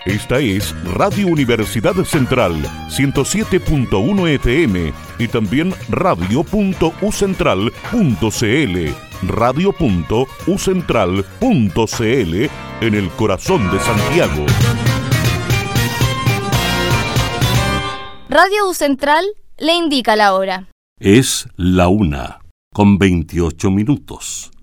Esta es Radio Universidad Central, 107.1 FM y también radio.ucentral.cl, radio.ucentral.cl en el corazón de Santiago. Radio Ucentral le indica la hora. Es la 1:28.